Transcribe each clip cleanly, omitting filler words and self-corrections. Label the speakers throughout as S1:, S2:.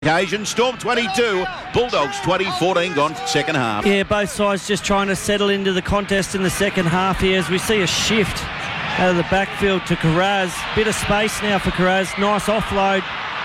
S1: Occasion, Storm 22, Bulldogs 20-14 gone second half.
S2: Yeah, both sides just trying to settle into the contest in the second half here as we see a shift out of the backfield to Carraz. Bit of space now for Carraz. Nice offload.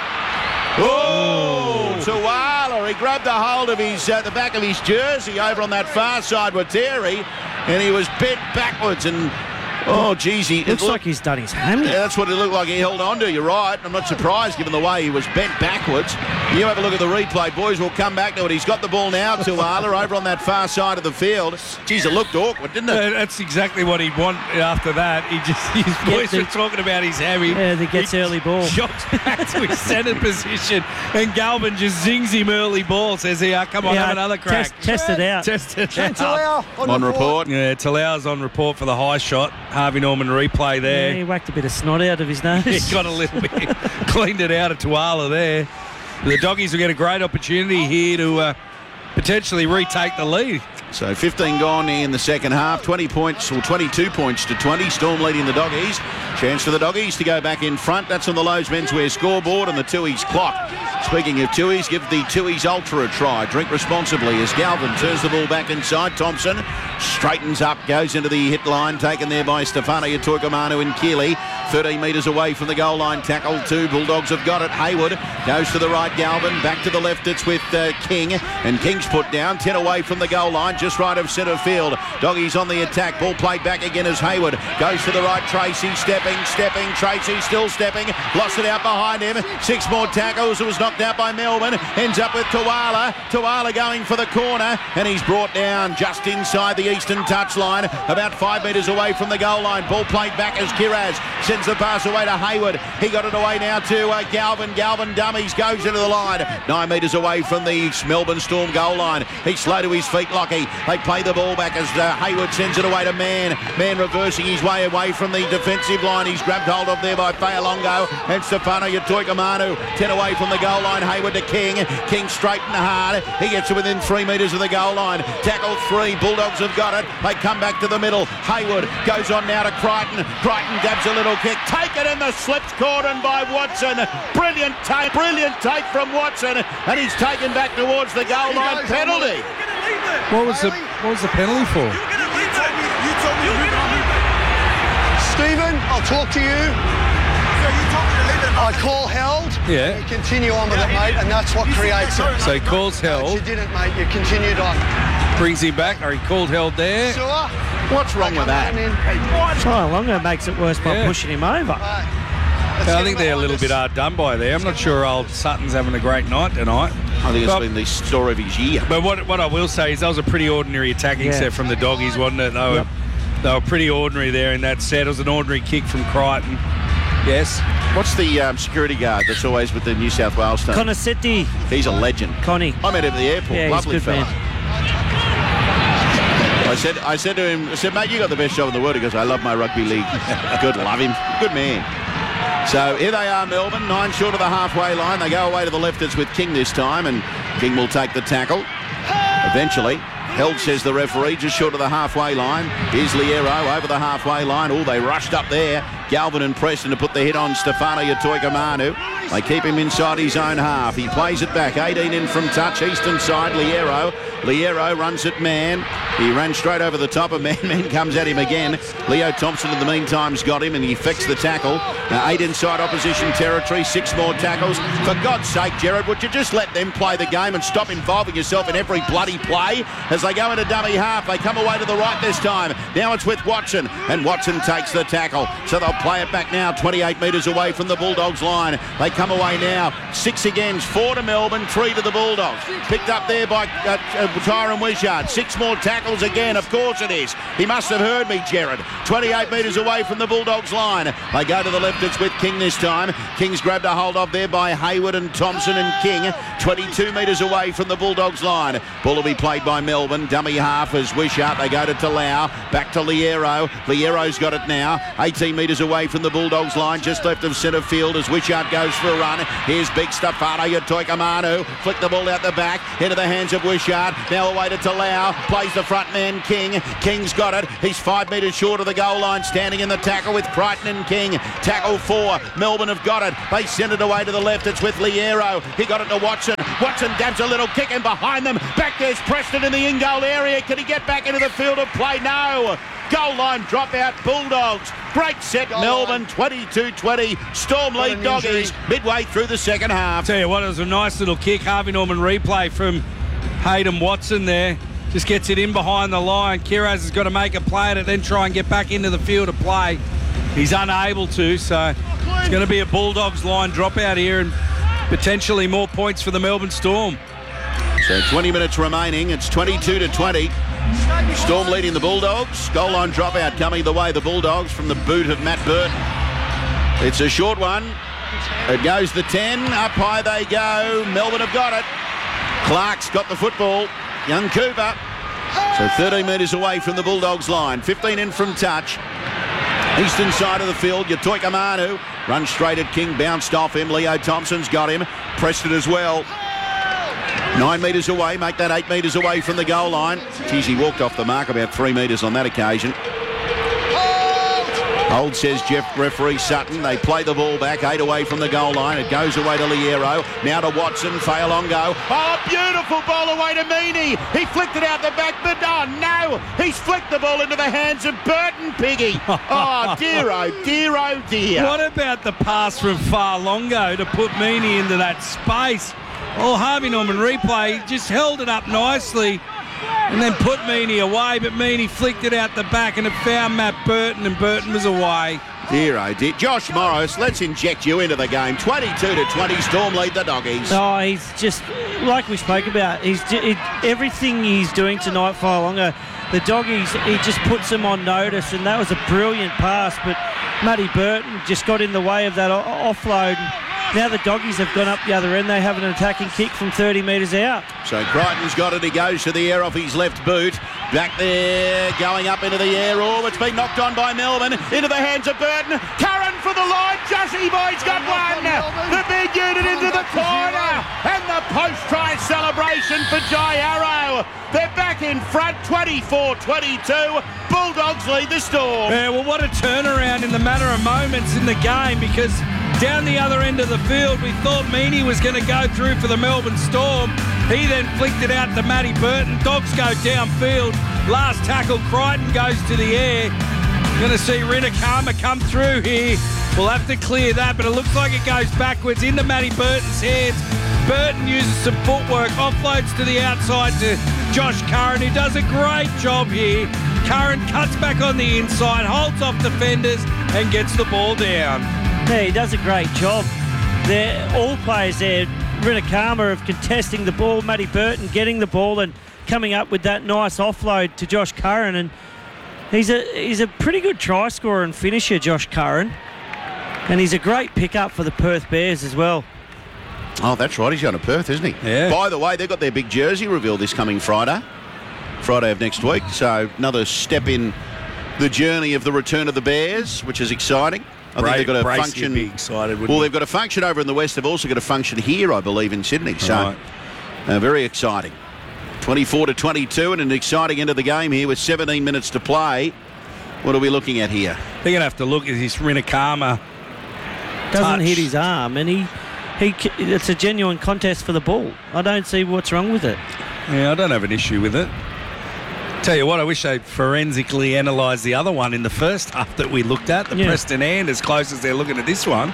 S1: Oh, Tuala, he grabbed a hold of his the back of his jersey over on that far side with Terry, and he was bent backwards and... Oh, geez,
S2: looks like he's done his hammy.
S1: Yeah, that's what it looked like he held on to. You're right. I'm not surprised given the way he was bent backwards. You have a look at the replay, boys. We'll come back to it. He's got the ball now to Arla over on that far side of the field. Geez, it looked awkward, didn't it?
S3: That's exactly what he'd want after that. His boys were talking about his hammy.
S2: Yeah, he gets early ball.
S3: Jogs back to his centre position, and Galvin just zings him early ball. Says, come on, have another crack.
S2: Test it out.
S3: Test it out.
S1: On report.
S3: Yeah, Talau's on report for the high shot. Harvey Norman replay there.
S2: Yeah, he whacked a bit of snot out of his nose.
S3: He got a little bit, cleaned it out of Tuala there. The Doggies will get a great opportunity here to potentially retake the lead.
S1: So 15 gone in the second half, 20 points or 22 points to 20. Storm leading the Doggies. Chance for the Doggies to go back in front. That's on the Lowe's menswear scoreboard and the Tui's clock. Speaking of Tui's, give the Tui's Ultra a try. Drink responsibly as Galvin turns the ball back inside. Thompson straightens up, goes into the hit line, taken there by Stefano Yatoikamanu and Keeley. 13 metres away from the goal line. Tackle two. Bulldogs have got it. Hayward goes to the right. Galvin back to the left. It's with King. And King's put down. 10 away from the goal line. Just right of centre field. Doggies on the attack. Ball played back again as Hayward goes to the right. Tracy stepping. Tracy still stepping. Lost it out behind him. 6 more tackles. It was knocked out by Melbourne. Ends up with Tuala. Tuala going for the corner. And he's brought down just inside the eastern touchline. About 5 metres away from the goal line. Ball played back as Kiraz sends the pass away to Hayward. He got it away now to Galvin. Galvin dummies, goes into the line. 9 metres away from the Melbourne Storm goal line. He's slow to his feet, Lockie. They play the ball back as Hayward sends it away to Mann. Mann reversing his way away from the defensive line. He's grabbed hold of there by Fa'alongo and Stefano Yatoikamanu. 10 away from the goal line. Hayward to King. King straight and hard. He gets it within 3 metres of the goal line. Tackle 3. Bulldogs have got it. They come back to the middle. Hayward goes on now to Crichton. Crichton dabs a little kick. Taken in the slips, caught in by Watson. Brilliant take from Watson, and he's taken back towards the goal line. Penalty.
S3: What was the penalty for?
S4: You told me to leave it. Stephen, I'll talk to you. So you told me to leave it. I call held.
S3: Yeah.
S4: You continue on with it, mate, and that's what creates it.
S3: So he calls held.
S4: You didn't, mate. You continued on.
S3: Brings him back, or he called held there.
S4: Sure.
S1: What's wrong with that?
S2: Longo makes it worse by pushing him over.
S3: I think they're a little bit hard done by there. I'm not sure old Sutton's having a great night tonight.
S1: I think it's been the story of his year.
S3: But what I will say is that was a pretty ordinary attacking set from the Doggies, wasn't it? They were pretty ordinary there in that set. It was an ordinary kick from Crichton. Yes.
S1: What's the security guard that's always with the New South Wales team?
S2: Conacetti.
S1: He's a legend.
S2: Connie.
S1: I met him at the airport.
S2: Yeah,
S1: Lovely
S2: he's a good
S1: fella.
S2: man.
S1: I said to him, mate, you got the best job in the world. He goes, I love my rugby league. Good, love him. Good man. So here they are, Melbourne, 9 short of the halfway line. They go away to the left. It's with King this time, and King will take the tackle. Eventually, held, says the referee, just short of the halfway line. Here's Liero over the halfway line. Oh, they rushed up there. Galvin and Preston to put the hit on Stefano Yatoikamanu. They keep him inside his own half. He plays it back. 18 in from touch. Eastern side, Liero. Liero runs at Mann. He ran straight over the top of Mann. Mann comes at him again. Leo Thompson in the meantime's got him and he effects the tackle. 8 inside opposition territory. 6 more tackles. For God's sake, Gerard, would you just let them play the game and stop involving yourself in every bloody play? As they go into dummy half, they come away to the right this time. Now it's with Watson, and Watson takes the tackle. So they'll play it back now, 28 metres away from the Bulldogs line. They come away now, 6 against, 4 to Melbourne, 3 to the Bulldogs. Picked up there by Tyron Wishart. 6 more tackles again, of course it is. He must have heard me, Gerard. 28 metres away from the Bulldogs line. They go to the left, it's with King this time. King's grabbed a hold of there by Hayward and Thompson and King. 22 metres away from the Bulldogs line. Ball will be played by Melbourne. Dummy half as Wishart. They go to Talau. Back to Liero. Liero's got it now. 18 metres away from the Bulldogs line, just left of centre field as Wishart goes for for a run. Here's Big Stefano Toikamanu. Flick the ball out the back into the hands of Wishart. Now away to Talau. Plays the front man King. King's got it. He's 5 metres short of the goal line, standing in the tackle with Crichton and King. Tackle 4. Melbourne have got it. They send it away to the left. It's with Liero. He got it to Watson. Watson dabs a little kick, and behind them, back there's Preston in the in-goal area. Can he get back into the field of play? No. Goal line dropout, Bulldogs. Great set, Melbourne, 22-20. Storm lead Doggies midway through the second half.
S3: Tell you what, it was a nice little kick. Harvey Norman replay from Hayden Watson there. Just gets it in behind the line. Kiraz has got to make a play at it, then try and get back into the field of play. He's unable to, so it's going to be a Bulldogs line dropout here and potentially more points for the Melbourne Storm.
S1: So 20 minutes remaining. It's 22-20. Storm leading the Bulldogs. Goal line dropout coming the way the Bulldogs from the boot of Matt Burton. It's a short one. It goes the 10. Up high they go. Melbourne have got it. Clark's got the football. Young Cooper. So 13 metres away from the Bulldogs line. 15 in from touch. Eastern side of the field. Toikamanu runs straight at King. Bounced off him. Leo Thompson's got him. Pressed it as well. 9 metres away, make that 8 metres away from the goal line. Geez, he walked off the mark about 3 metres on that occasion. Hold, says referee Sutton. They play the ball back, 8 away from the goal line. It goes away to Liero. Now to Watson, Fayalongo. Oh, beautiful ball away to Meaney. He flicked it out the back, but oh no, he's flicked the ball into the hands of Burton Piggy. Oh dear, oh dear, oh dear.
S3: What about the pass from Fayalongo to put Meaney into that space? Oh, Harvey Norman replay just held it up nicely and then put Meaney away, but Meaney flicked it out the back and it found Matt Burton, and Burton was away.
S1: Dear, oh dear. Josh Morris, let's inject you into the game. 22-20, Storm lead the Doggies.
S2: Oh, he's just, like we spoke about, everything he's doing tonight, Fayalongo, the Doggies, he just puts them on notice, and that was a brilliant pass, but Matty Burton just got in the way of that offload. Now the Doggies have gone up the other end. They have an attacking kick from 30 metres out.
S1: So Crichton's got it. He goes to the air off his left boot. Back there, going up into the air. Oh, it's been knocked on by Melbourne. Into the hands of Burton. Curran for the line. Joshy boy's got one. The big unit into the corner. And the post-try celebration for Jai Arrow. They're back in front, 24-22. Bulldogs lead the Storm.
S3: Yeah, well, what a turnaround in the matter of moments in the game, because down the other end of the field, we thought Meaney was going to go through for the Melbourne Storm. He then flicked it out to Matty Burton. Dogs go downfield. Last tackle, Crichton goes to the air. Going to see Rinakama come through here. We'll have to clear that, but it looks like it goes backwards into Matty Burton's hands. Burton uses some footwork, offloads to the outside to Josh Curran, who does a great job here. Curran cuts back on the inside, holds off defenders and gets the ball down.
S2: Yeah, he does a great job. All players there, Rinakama, of contesting the ball, Matty Burton getting the ball and coming up with that nice offload to Josh Curran. And he's a pretty good try scorer and finisher, Josh Curran. And he's a great pickup for the Perth Bears as well.
S1: Oh, that's right. He's going to Perth, isn't he?
S3: Yeah.
S1: By the way, they've got their big jersey reveal this coming Friday of next week. So another step in the journey of the return of the Bears, which is exciting. I think they've got a function.
S3: Be excited,
S1: well, they've got a function over in the West. They've also got a function here, I believe, in Sydney. So very exciting. 24-22 and an exciting end of the game here with 17 minutes to play. What are we looking at here?
S3: They're going to have to look at this Rinakama.
S2: Doesn't hit his arm, and it's a genuine contest for the ball. I don't see what's wrong with it.
S3: Yeah, I don't have an issue with it. Tell you what, I wish they'd forensically analysed the other one in the first half that we looked at, the Preston hand, as close as they're looking at this one.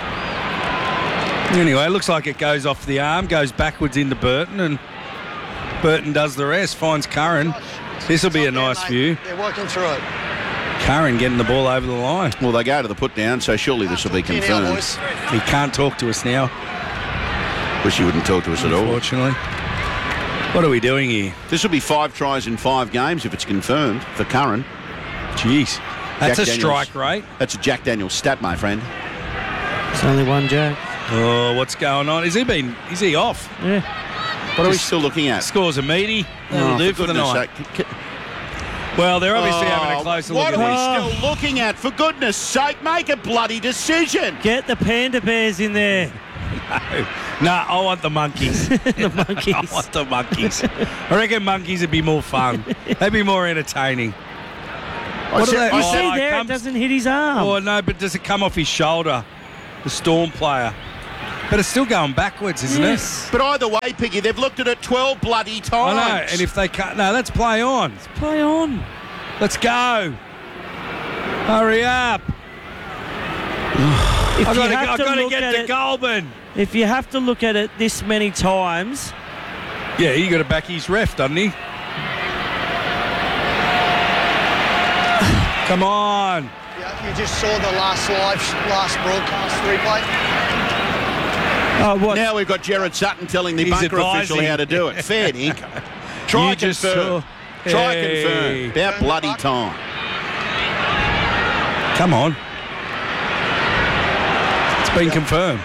S3: Anyway, it looks like it goes off the arm, goes backwards into Burton, and Burton does the rest, finds Curran. This will be a nice view.
S4: They're working through it.
S3: Curran getting the ball over the line.
S1: Well, they go to the put down, so surely this will be confirmed.
S3: He can't talk to us now.
S1: Wish he wouldn't talk to us at all.
S3: Unfortunately. What are we doing here?
S1: This will be 5 tries in 5 games if it's confirmed for Curran.
S3: Jeez. That's
S1: Jack
S3: a strike rate.
S1: That's a Jack Daniels stat, my friend.
S2: It's only one, Jack.
S3: Oh, what's going on? Is he off?
S2: Yeah.
S1: What are we still looking at?
S3: Scores a meaty. That'll do for the night. Well, they're obviously having a closer look
S1: What
S3: at
S1: are we
S3: this.
S1: still looking at? For goodness sake, make a bloody decision.
S2: Get the panda bears in there.
S3: No, I want the monkeys.
S2: The monkeys.
S3: I want the monkeys. I reckon monkeys would be more fun. They'd be more entertaining. What are they?
S2: You see
S3: it
S2: there, it
S3: comes-
S2: doesn't hit his arm.
S3: Oh, no, but does it come off his shoulder? The Storm player. But it's still going backwards, isn't
S2: Yes.
S1: But either way, Piggy, they've looked at it 12 bloody
S3: it?
S1: times.
S3: I know, and if they cut... No, let's play on.
S2: Play on.
S3: Let's go. Hurry up.
S2: If
S3: I've
S2: you
S3: got
S2: have to
S3: to
S2: look
S3: get
S2: at
S3: to
S2: it,
S3: Goulburn.
S2: if you have to look at it this many times,
S3: Yeah, he got to back his ref, doesn't he? Come on.
S4: Yeah, you just saw the last broadcast replay.
S2: what?
S1: Now we've got Jared Sutton telling the
S3: He's
S1: bunker official
S3: advising.
S1: how to do it. Fair dinkum. Try
S3: You just
S1: confirm.
S3: saw-
S1: Try
S3: Hey.
S1: confirm. About bloody time.
S3: Come on. It's been confirmed.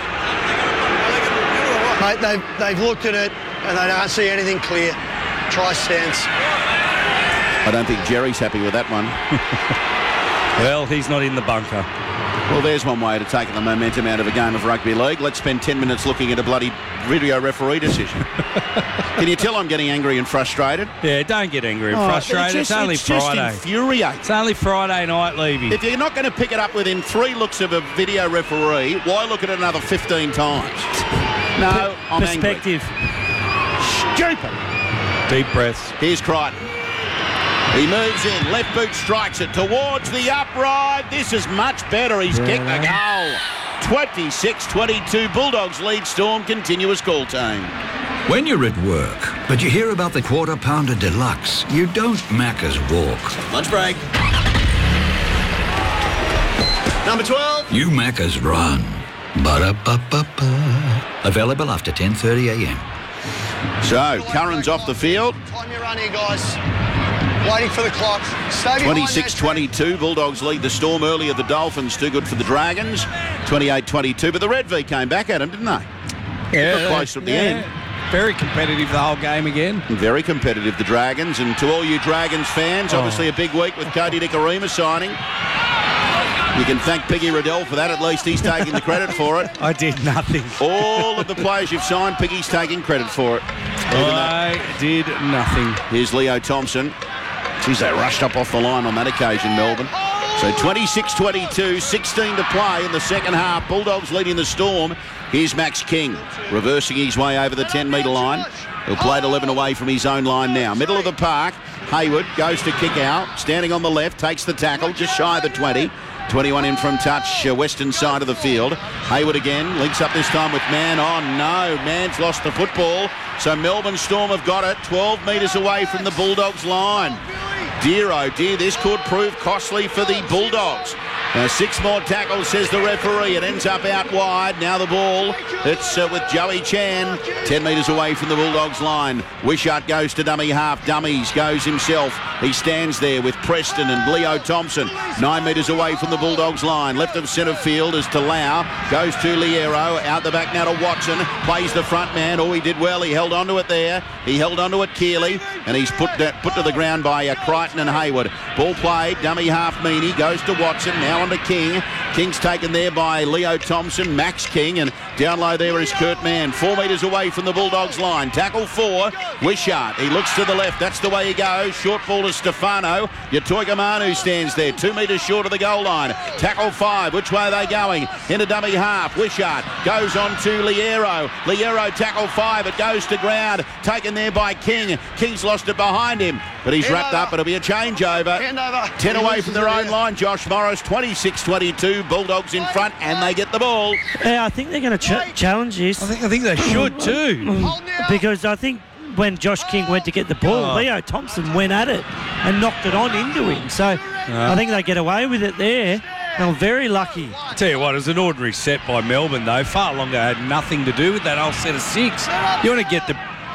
S4: Mate, they've looked at it and they don't see anything clear. Try stance.
S1: I don't think Jerry's happy with that one.
S3: Well, he's not in the bunker.
S1: Well, there's one way to take the momentum out of a game of rugby league. Let's spend 10 minutes looking at a bloody video referee decision. Can you tell I'm getting angry and frustrated?
S3: Yeah, don't get angry and frustrated. It's only
S1: it's just
S3: Friday.
S1: infuriating.
S3: It's only Friday night, Levy.
S1: If you're not going to pick it up within 3 looks of a video referee, why look at it another 15 times? No, I'm angry.
S2: Perspective.
S1: Stupid.
S3: Deep breaths.
S1: Here's Crichton. He moves in, left boot strikes it towards the upright. This is much better. He's kicked the goal. 26-22, Bulldogs lead Storm, continuous call team.
S5: When you're at work, but you hear about the Quarter Pounder Deluxe, you don't Macca's walk.
S1: Lunch break. Number 12.
S5: You Macca's run. Ba-da-ba-ba-ba. Available after 10:30 a.m.
S1: So, Curran's off the field.
S4: Time your run here, guys. Waiting for the clock. Stay behind that
S1: 26-22, Bulldogs lead the Storm. Earlier the Dolphins, too good for the Dragons. 28-22, but the Red V came back at him, didn't they?
S3: Yeah,
S1: Got close at the end.
S3: Very competitive the whole game again.
S1: Very competitive, the Dragons. And to all you Dragons fans, obviously a big week with Cody Nikorima signing. You can thank Piggy Riddell for that. At least he's taking the credit for it.
S3: I did nothing.
S1: All of the players you've signed, Piggy's taking credit for it.
S3: I did nothing.
S1: Here's Leo Thompson. Geez, they rushed up off the line on that occasion, Melbourne. So 26-22, 16 to play in the second half. Bulldogs leading the Storm. Here's Max King, reversing his way over the 10-metre line. He'll play it 11 away from his own line now. Middle of the park, Hayward goes to kick out. Standing on the left, takes the tackle, just shy of the 20. 21 in from touch, western side of the field. Hayward again, links up this time with Mann. Oh no, Mann's lost the football. So Melbourne Storm have got it 12 metres away from the Bulldogs line. Dear oh dear, this could prove costly for the Bulldogs. Now 6 more tackles, says the referee. It ends up out wide. Now the ball, it's with Joey Chan. 10 metres away from the Bulldogs line. Wishart goes to dummy half. Dummies goes himself. He stands there with Preston and Leo Thompson. 9 metres away from the Bulldogs line. Left of centre field is to Lau. Goes to Liero. Out the back now to Watson. Plays the front man. Oh, he did well. He held onto it there. He held onto it, Keeley. And he's put to the ground by Crichton and Hayward. Ball played. Dummy half Meany. Goes to Watson. Now on to King. King's taken there by Leo Thompson. Max King. And down low there is Kurt Mann. 4 metres away from the Bulldogs line. Tackle 4. Wishart. He looks to the left. That's the way he goes. Short ball to Stefano. Yatoigamanu stands there. 2 metres short of the goal line. Tackle 5. Which way are they going? Into dummy half. Wishart goes on to Liero. Liero tackle 5. It goes to ground. Taken there by King. King's lost it behind him. But he's wrapped up. It'll be a changeover. 10 away from their own line. Josh Morris. 26-22. Bulldogs in front and they get the ball.
S2: Yeah, I think they're going to challenge this.
S3: I think they should too.
S2: Because I think when Josh King went to get the ball, Leo Thompson went at it and knocked it on into him. So I think they get away with it there. They were very lucky.
S3: I tell you what, it was an ordinary set by Melbourne though. Far longer had nothing to do with that whole set of 6. You want to get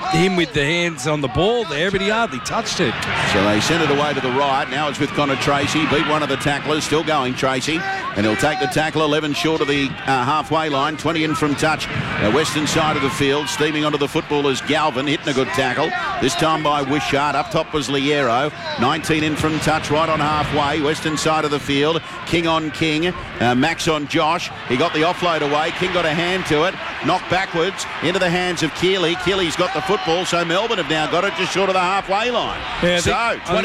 S3: him with the hands on the ball there, but he hardly touched it.
S1: So they send it away to the right. Now it's with Connor Tracy. Beat one of the tacklers. Still going, Tracy. And he'll take the tackle 11 short of the halfway line. 20 in from touch. Western side of the field. Steaming onto the footballers. Galvin hitting a good tackle. This time by Wishart. Up top was Liero. 19 in from touch right on halfway. Western side of the field. King on King. Max on Josh. He got the offload away. King got a hand to it. Knocked backwards into the hands of Keeley. Keeley's got the football, so Melbourne have now got it just short of the halfway line.
S3: Yeah,
S1: so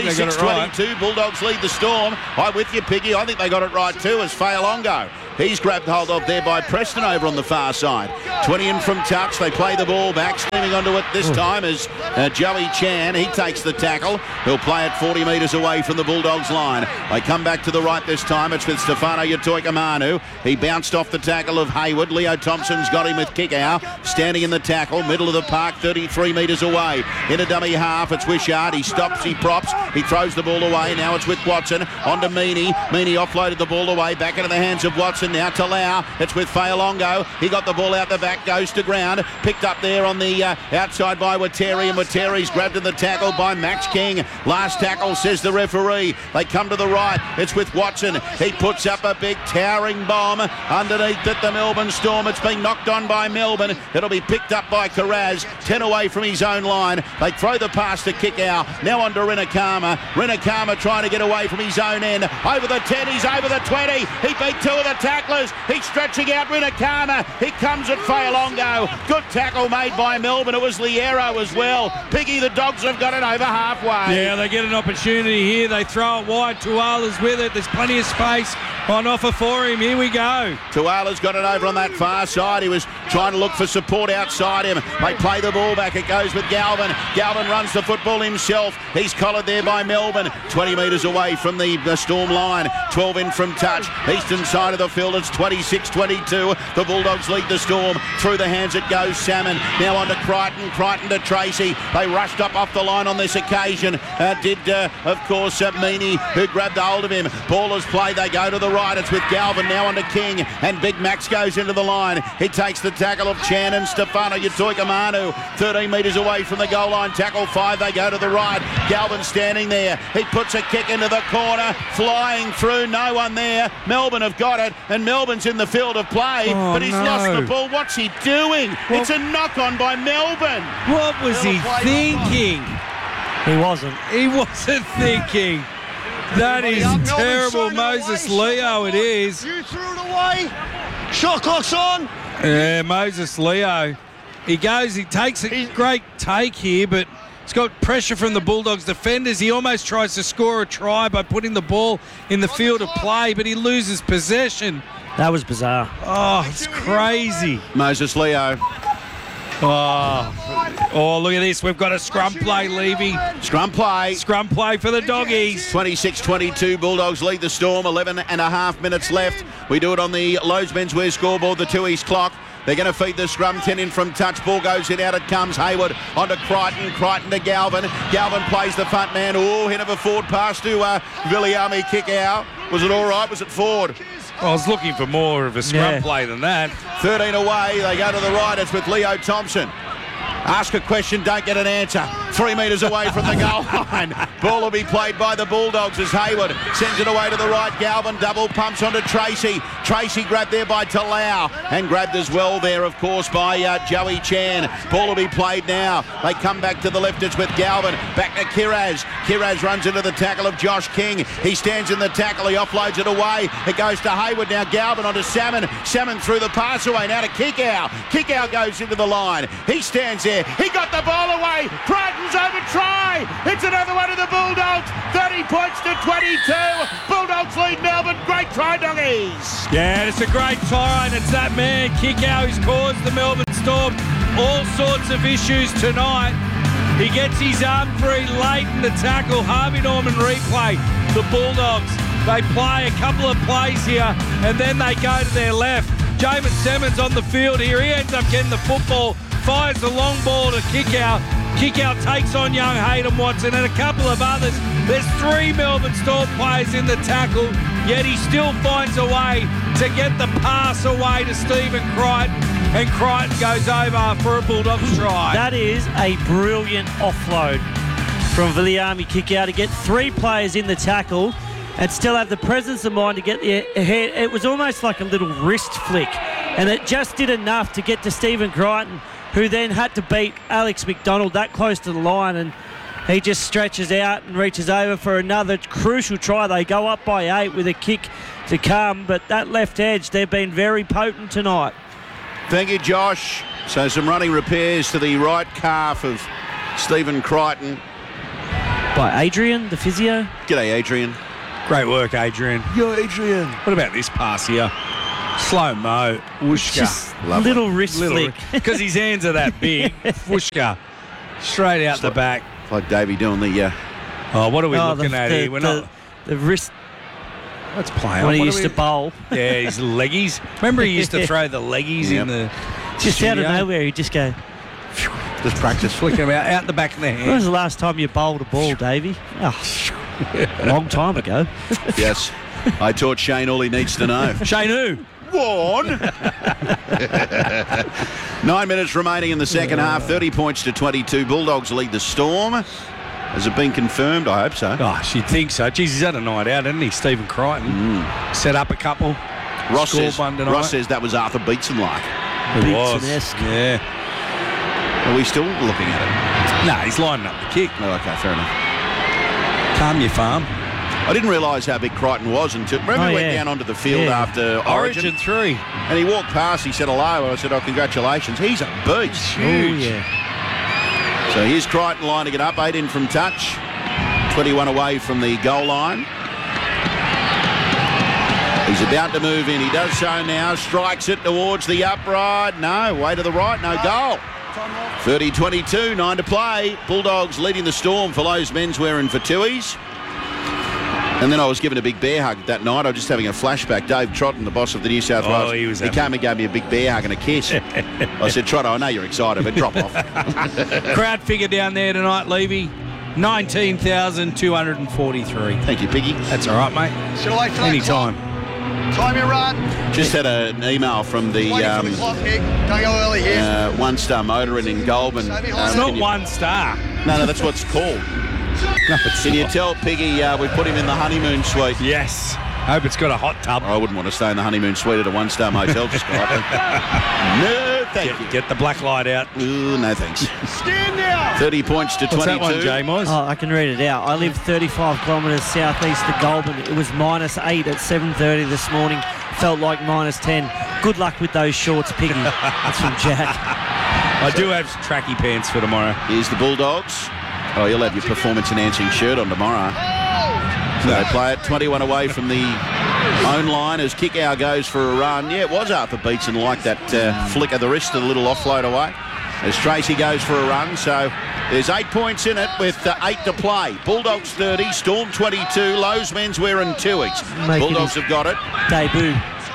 S1: 26-22, Bulldogs lead the Storm. I'm with you, Piggy. I think they got it right too as Fa'alongo. He's grabbed hold of there by Preston over on the far side. 20 in from touch. They play the ball back. Steaming onto it this time is Joey Chan. He takes the tackle. He'll play it 40 metres away from the Bulldogs line. They come back to the right this time. It's with Stefano Utoikamanu. He bounced off the tackle of Hayward. Leo Thompson's got him with Kickout. Standing in the tackle. Middle of the park, 33 metres away. In a dummy half, it's Wishart. He stops, he props. He throws the ball away. Now it's with Watson. On to Meaney. Meaney offloaded the ball away. Back into the hands of Watson. Now to Lau. It's with Fa'alongo. He got the ball out the back. Goes to ground. Picked up there on the outside by Wateri. And Wateri's grabbed in the tackle by Max King. Last tackle, says the referee. They come to the right. It's with Watson. He puts up a big towering bomb. Underneath it, the Melbourne Storm. It's been knocked on by Melbourne. It'll be picked up by Carraz. 10 away from his own line. They throw the pass to Kickout. Now on to Rinakama. Rinakama trying to get away from his own end. Over the 10. He's over the 20. He beat two of the tacklers. He's stretching out Rinakama. He comes at Fa'alongo. Good tackle made by Melbourne. It was Liero as well. Piggy, the Dogs have got it over halfway.
S3: Yeah, they get an opportunity here. They throw it wide. Tuala's with it. There's plenty of space on offer for him. Here we go.
S1: Tuala's got it over on that far side. He was trying to look for support outside him. They play the ball back. It goes with Galvin. Galvin runs the football himself. He's collared there by Melbourne. 20 metres away from the Storm line. 12 in from touch. Eastern side of the field. It's 26-22. The Bulldogs lead the Storm. Through the hands it goes. Salmon. Now on to Crichton. Crichton to Tracy. They rushed up off the line on this occasion. Of course, Meaney, who grabbed hold of him. Ballers play. They go to the right. It's with Galvin. Now on to King. And Big Max goes into the line. He takes the tackle of Chan and Stefano Utoikamanu. 13 metres away from the goal line. Tackle 5. They go to the right. Galvin standing there. He puts a kick into the corner. Flying through. No one there. Melbourne have got it. And Melbourne's in the field of play. But he's lost the ball. What's he doing? Well, it's a knock-on by Melbourne.
S3: What was he thinking?
S2: He wasn't.
S3: He wasn't thinking. That is terrible. Moses Leo it is.
S4: You threw it away. Shot clock's on.
S3: Yeah, Moses Leo. He goes, he takes a great take here, but he's got pressure from the Bulldogs defenders. He almost tries to score a try by putting the ball in the field of play, but he loses possession.
S2: That was bizarre.
S3: Oh, it's crazy.
S1: Moses Leo.
S3: Oh, look at this. We've got a scrum play, Levy.
S1: Scrum play.
S3: Scrum play for the Doggies.
S1: 26-22. Bulldogs lead the Storm. 11 and a half minutes left. We do it on the Lowe's Menswear scoreboard, the 2 East clock. They're going to feed the scrum. 10 in from touch. Ball goes in. Out it comes. Hayward onto Crichton. Crichton to Galvin. Galvin plays the front man. Oh, hit of a forward pass to Viliami. Kick out. Was it all right? Was it forward?
S3: I was looking for more of a scrum play than that.
S1: 13 away. They go to the right. It's with Leo Thompson. Ask a question, don't get an answer. 3 metres away from the goal line. Ball will be played by the Bulldogs as Hayward sends it away to the right. Galvin double pumps onto Tracy. Tracy grabbed there by Talau and grabbed as well there, of course, by Joey Chan. Ball will be played now. They come back to the left. It's with Galvin. Back to Kiraz. Kiraz runs into the tackle of Josh King. He stands in the tackle. He offloads it away. It goes to Hayward. Now Galvin onto Salmon. Salmon through the pass away. Now to Kickout. Kickout goes into the line. He stands there. He got the ball away. Crichton's over try. It's another one of the Bulldogs. 30 points to 22. Bulldogs lead Melbourne. Great try, Doggies.
S3: Yeah, it's a great try, and it's that man, Kickout, who's caused the Melbourne Storm all sorts of issues tonight. He gets his arm free late in the tackle. Harvey Norman replay. The Bulldogs, they play a couple of plays here, and then they go to their left. Jamin Simmons on the field here. He ends up getting the football. Fires the long ball to Kickout. Kickout takes on young Hayden Watson and a couple of others. There's 3 Melbourne Storm players in the tackle, yet he still finds a way to get the pass away to Stephen Crichton. and Crichton goes over for a Bulldogs try.
S2: That is a brilliant offload from Viliami Kikau to get 3 players in the tackle and still have the presence of mind to get the head. It was almost like a little wrist flick, and it just did enough to get to Stephen Crichton, who then had to beat Alex McDonald that close to the line, and he just stretches out and reaches over for another crucial try. They go up by 8 with a kick to come, but that left edge, they've been very potent tonight.
S1: Thank you, Josh. So some running repairs to the right calf of Stephen Crichton.
S2: By Adrian, the physio.
S1: G'day, Adrian.
S3: Great work, Adrian.
S1: Yo, Adrian.
S3: What about this pass here? Slow-mo. Whooshka.
S2: Just little wrist flick.
S3: Because his hands are that big. Whooshka. Straight out the back.
S1: Like Davey doing the...
S3: what are we looking at here? We're not...
S2: The wrist...
S3: Let's play on.
S2: When he used to bowl.
S3: Yeah, his leggies. Remember he used to throw the leggies in the
S2: Just
S3: studio?
S2: out of nowhere, he'd just go...
S1: Just practice.
S3: Flicking them out the back of the
S2: When was
S3: hand.
S2: the last time you bowled a ball, Davey? Oh, a long time ago.
S1: Yes. I taught Shane all he needs to know.
S3: Shane who?
S1: Warn. 9 minutes remaining in the second half. 30 points to 22. Bulldogs lead the Storm. Has it been confirmed? I hope so.
S3: Gosh, you'd think so. Jeez, he's had a night out, hasn't he, Stephen Crichton? Set up a couple.
S1: Ross
S3: Scored
S1: says,
S3: one tonight.
S1: Ross says that was Arthur Beetson-like.
S3: It was.
S2: Beetson-esque.
S3: Yeah.
S1: Are we still looking at it?
S3: No, he's lining up the kick.
S1: Oh, okay, fair enough.
S3: Calm your farm.
S1: I didn't realise how big Crichton was until... Remember he went down onto the field after Origin?
S3: 3.
S1: And he walked past, he said hello, and I said, oh, congratulations. He's a beast.
S3: Huge.
S2: Oh, yeah.
S1: So here's Crichton lining it up, 8 in from touch, 21 away from the goal line. He's about to move in. He does so now, strikes it towards the upright. No, way to the right, no goal. 30-22, 9 to play. Bulldogs leading the Storm for Lowe's Menswear and for Tui's. And then I was given a big bear hug that night. I was just having a flashback. Dave Trotton, the boss of the New South Wales, he came and gave me a big bear hug and a kiss. I said, Trotto, I know you're excited, but drop off.
S3: Crowd figure down there tonight, Levy, 19,243.
S1: Thank you, Piggy.
S3: That's all right, mate.
S4: Should I wait for that
S3: Anytime.
S4: Time you run.
S1: Just had an email from the
S4: Waiting for the clock, Nick. Don't go early here.
S1: One Star Motoring in Goulburn.
S3: It's not 1 star.
S1: No, that's what it's called. Can you tell Piggy we put him in the honeymoon suite?
S3: Yes. Hope it's got a hot tub.
S1: I wouldn't want to stay in the honeymoon suite at a 1-star motel. Just no, thank you.
S3: Get the black light out.
S1: Ooh, no thanks.
S4: Stand down.
S1: 30 points to 22.
S3: What's that one, Jay Moyes?
S2: Oh, I can read it out. I live 35 kilometres southeast of Goulburn. It was -8 at 7:30 this morning. Felt like -10. Good luck with those shorts, Piggy. That's from Jack.
S3: I do have tracky pants for tomorrow.
S1: Here's the Bulldogs. Oh, you'll have your performance-enhancing shirt on tomorrow. So they play it 21 away from the own line as Kikau goes for a run. Yeah, it was Arthur Beetson like that flick of the wrist, a little offload away. As Tracy goes for a run, so there's 8 points in it with 8 to play. Bulldogs 30, Storm 22, Lowe's Menswear and Tui's. Bulldogs have got it.
S2: Debut.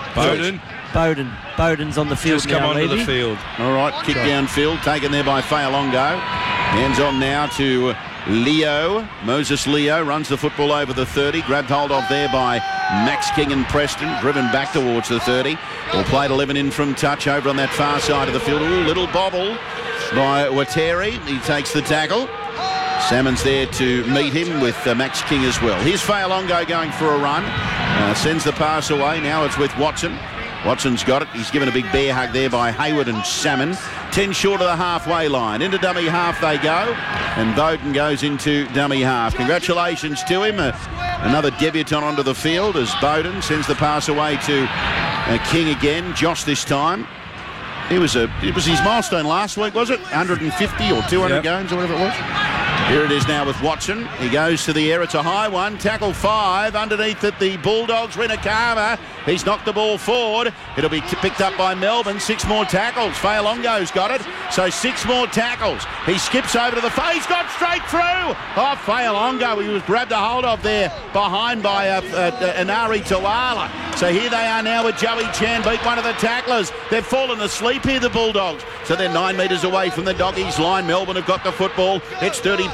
S3: Bowden.
S2: Bowden's on the field
S3: Just
S2: now,
S3: come onto
S2: Levy.
S3: the field.
S1: All right, kick downfield, taken there by Fa'alongo. Hands on now to Leo. Moses Leo runs the football over the 30. Grabbed hold of there by Max King and Preston. Driven back towards the 30. All played 11 in from touch over on that far side of the field. Ooh, little bobble by Wateri. He takes the tackle. Salmon's there to meet him with Max King as well. Here's Fa'alongo going for a run. Sends the pass away. Now it's with Watson. Watson's got it. He's given a big bear hug there by Hayward and Salmon. 10 short of the halfway line. Into dummy half they go. And Bowden goes into dummy half. Congratulations to him. Another debutant onto the field as Bowden sends the pass away to King again. Josh this time. It was his milestone last week, was it? 150 or 200 games or whatever it was. Here it is now with Watson. He goes to the air. It's a high one. Tackle 5. Underneath it, the Bulldogs. Renakama. He's knocked the ball forward. It'll be picked up by Melbourne. 6 more tackles. Fa'alongo's got it. So 6 more tackles. He skips over to the face. Got straight through. Oh, Fa'alongo. He was grabbed a hold of there behind by Anari Tawala. So here they are now with Joey Chan. Beat one of the tacklers. They've fallen asleep here, the Bulldogs. So they're 9 metres away from the Doggies line. Melbourne have got the football. It's 30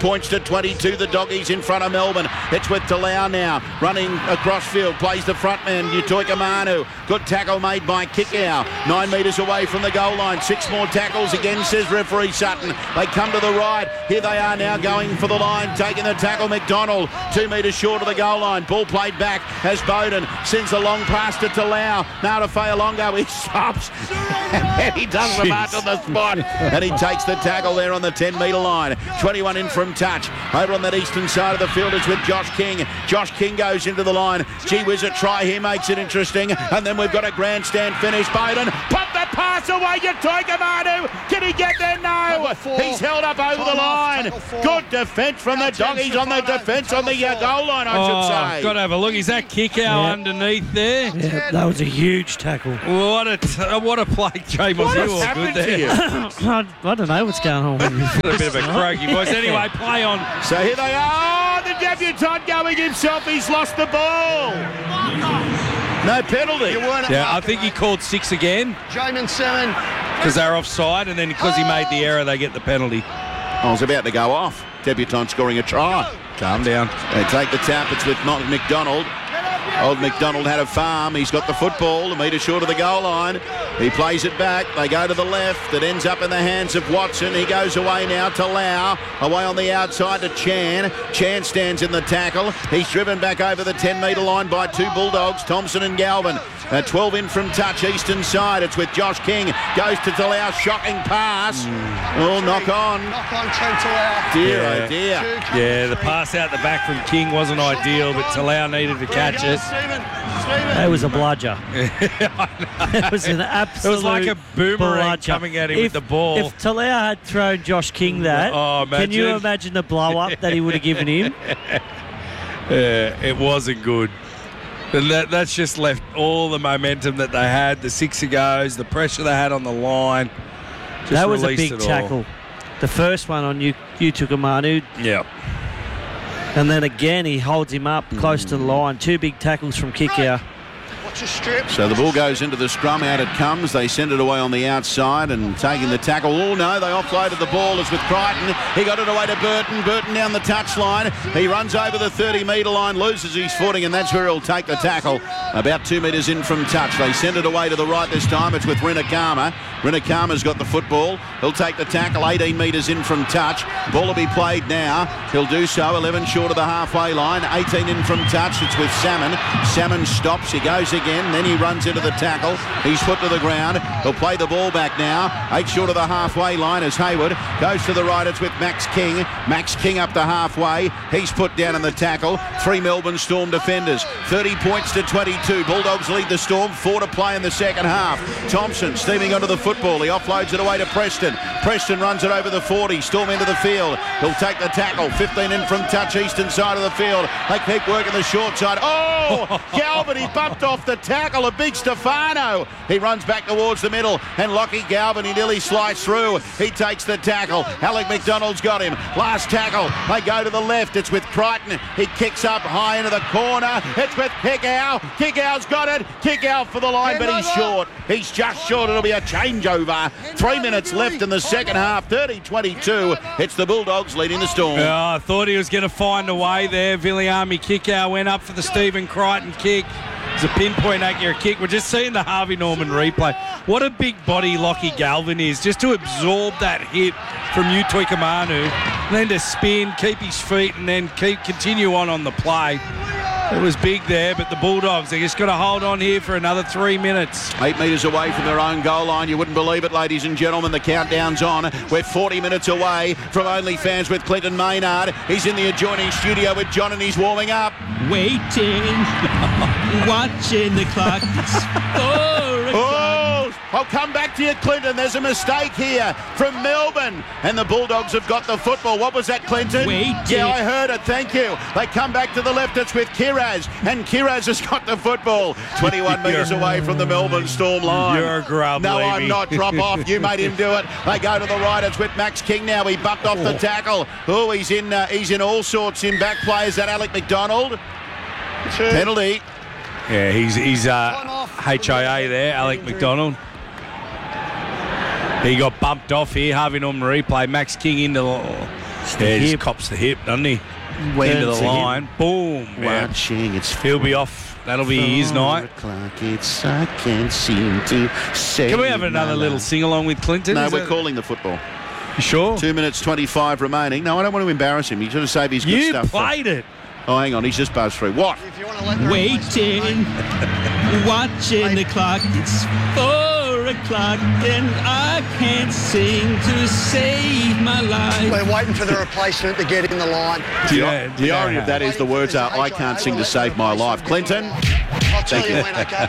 S1: points to 22. The Doggies in front of Melbourne. It's with Talau now. Running across field. Plays the front man, Utoika Manu. Good tackle made by Kikau. 9 metres away from the goal line. 6 more tackles again, says referee Sutton. They come to the right. Here they are now going for the line. Taking the tackle, McDonald. 2 metres short of the goal line. Ball played back as Bowden sends a long pass to Talau. Now to Fa'alongo. He stops. And he does the march on the spot. And he takes the tackle there on the 10-metre line. 21 in from touch. Over on that eastern side of the field is with Josh King. Josh King goes into the line. Gee whiz, a try here makes it interesting. And then we've got a grandstand finish. Bowden, pop the pass away. Utoika Manu. Can he get there? No. He's held up over the line. Good defence from the Doggies on the defence on the goal line, I should say.
S3: Got to have a look. Is that Kikau underneath there?
S2: Yeah, that was a huge tackle.
S3: What a play, James.
S1: What has happened to you?
S2: I don't know what's going on with you.
S3: A bit of a croaky voice. Anyway, play on.
S1: So here they are. Oh, the debutant going himself. He's lost the ball. No penalty.
S3: Yeah, I think he called 6 again.
S4: Jamin 7.
S3: Because they're offside, and then because he made the error, they get the penalty.
S1: I was about to go off. Debutant scoring a try.
S3: Calm down.
S1: They take the tap. It's with McDonald. Old McDonald had a farm. He's got the football, a metre short of the goal line. He plays it back. They go to the left. It ends up in the hands of Watson. He goes away now to Lau. Away on the outside to Chan. Chan stands in the tackle. He's driven back over the 10-metre line by 2 Bulldogs, Thompson and Galvin. 12 in from touch, eastern side. It's with Josh King. Goes to Talau. Shocking pass. Oh, knock on.
S4: Knock on Trent Talau.
S1: Dear, oh dear.
S3: Yeah, the pass out the back from King wasn't ideal, but Talau needed to catch it.
S2: That was a bludger. It was an absolute
S3: It was like a boomerang
S2: bludger.
S3: coming at him with the ball.
S2: If Talau had thrown Josh King that, can you imagine the blow-up that he would have given him?
S3: It wasn't good. And that's just left all the momentum that they had, the 6-a-goes, the pressure they had on the line.
S2: That was a big tackle. The first one on Utoika Manu.
S3: Yeah.
S2: And then again, he holds him up close to the line. 2 big tackles from Kikau.
S4: Watch a strip.
S1: So the ball goes into the scrum. Out it comes. They send it away on the outside and taking the tackle. Oh, no, they offloaded the ball. It's with Crichton. He got it away to Burton. Burton down the touchline. He runs over the 30-metre line, loses his footing, and that's where he'll take the tackle. About 2 metres in from touch. They send it away to the right this time. It's with Rinakama. Rinakama's got the football. He'll take the tackle 18 metres in from touch. Ball will be played now. He'll do so. 11 short of the halfway line. 18 in from touch. It's with Salmon. Salmon stops. He goes again. Then he runs into the tackle. He's put to the ground. He'll play the ball back now. 8 short of the halfway line as Hayward goes to the right. It's with Max King. Max King up to halfway. He's put down in the tackle. 3 Melbourne Storm defenders. 30 points to 22. Bulldogs lead the Storm. 4 to play in the second half. Thompson steaming onto the football. He offloads it away to Preston. Preston runs it over the 40. Storm into the field. He'll take the tackle. 15 in from touch, eastern side of the field. They keep working the short side. Oh, Galvin, he bumped off the tackle. A big Stefano. He runs back towards the middle. And Lockie Galvin, he nearly slides through. He takes the tackle. Alec McDonald's got him. Last tackle. They go to the left. It's with Crichton. He kicks up high into the corner. It's with Kikau. Kikau's got it. Kikau for the line, but he's short. He's just short. It'll be a changeover. 3 minutes left in the second half. 30-22. It's the Bulldogs leading the Storm.
S3: I thought he was going to find a way there. Viliami Kikau went up for the Stephen Crichton kick. It's a pinpoint accurate kick. We're just seeing the Harvey Norman replay. What a big body Lockie Galvin is, just to absorb that hit from Utoika Manu, and then to spin, keep his feet, and then continue on the play. It was big there, but the Bulldogs, they just got to hold on here for another 3 minutes.
S1: 8 metres away from their own goal line. You wouldn't believe it, ladies and gentlemen. The countdown's on. We're 40 minutes away from OnlyFans with Clinton Maynard. He's in the adjoining studio with John and he's warming up.
S6: Waiting, watching the clock.
S1: I'll come back to you, Clinton. There's a mistake here from Melbourne. And the Bulldogs have got the football. What was that, Clinton? Yeah, I heard it. Thank you. They come back to the left. It's with Kiraz. And Kiraz has got the football. 21 metres away from the Melbourne Storm line.
S3: You're a grub,
S1: No,
S3: Levy.
S1: I'm not. Drop off. You made him do it. They go to the right. It's with Max King now. He bumped off the tackle. Oh, he's in all sorts in back play. Is that Alec McDonald? Penalty.
S3: Yeah, he's HIA there, Alec McDonald. He got bumped off here. Harvey Norman replay. Max King into Yeah, he
S2: hip.
S3: just cops the hip, doesn't he?
S2: Turns
S3: Into the
S2: the
S3: line. Boom. Yeah.
S1: Watching, it's
S3: He'll be off. That'll be his night.
S1: 4 o'clock, I can't seem to say.
S3: Can we have another little sing-along with Clinton?
S1: No,
S3: Is
S1: we're
S3: that-
S1: calling the football.
S3: You sure?
S1: 2 minutes 25 remaining. No, I don't want to embarrass him. He's got to save his good
S3: You
S1: stuff.
S3: played it.
S1: Oh, hang on. He's just buzzed through. What?
S4: If you want to let the
S6: Waiting, watching the clock. It's 4 o'clock and I can't sing to save my life.
S4: We're waiting for the replacement to get in the line.
S1: The irony of that is the words are, I can't sing to save my life. Clinton?
S4: I'll tell
S1: Thank
S4: you
S1: you.
S4: when, okay?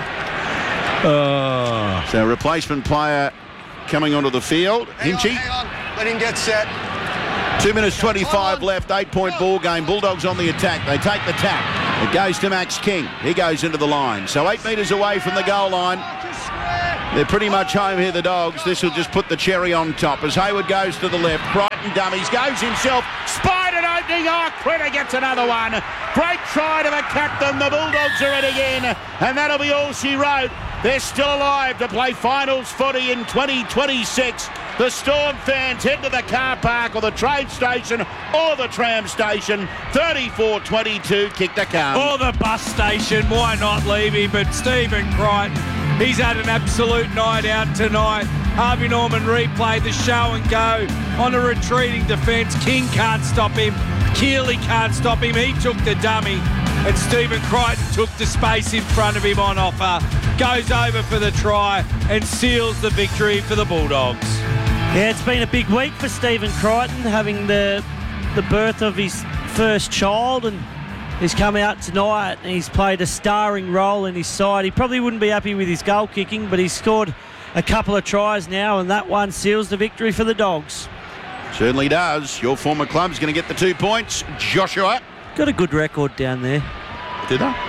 S3: Oh.
S1: So replacement player coming onto the field. Hinchy.
S4: Hang on. Let him get set.
S1: 2 minutes 25 left. 8-point ball game. Bulldogs on the attack. They take the tap. It goes to Max King. He goes into the line. So 8 metres away from the goal line. They're pretty much home here, the Dogs. This will just put the cherry on top as Hayward goes to the left. Crichton dummies, goes himself. Spied an opening. Oh, Critter gets another one. Great try to the captain. The Bulldogs are in again. And that'll be all she wrote. They're still alive to play finals footy in 2026. The Storm fans head to the car park or the train station or the tram station. 34-22, kick the car.
S3: Or the bus station. Why not leave him? But Stephen Crichton, he's had an absolute night out tonight. Harvey Norman replayed the show and go on a retreating defence. King can't stop him. Keeley can't stop him. He took the dummy. And Stephen Crichton took the space in front of him on offer. Goes over for the try and seals the victory for the Bulldogs.
S2: Yeah, it's been a big week for Stephen Crichton, having the birth of his first child, and he's come out tonight and he's played a starring role in his side. He probably wouldn't be happy with his goal kicking, but he's scored a couple of tries now, and that one seals the victory for the Dogs.
S1: Certainly does. Your former club's going to get the 2 points. Joshua.
S2: Got a good record down there.
S1: Did they?